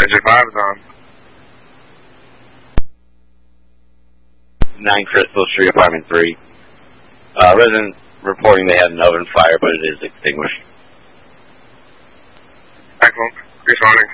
J5 is on. 9 Crystal Street, Apartment 3. Resident reporting they had an oven fire, but it is extinguished. Excellent. Responding.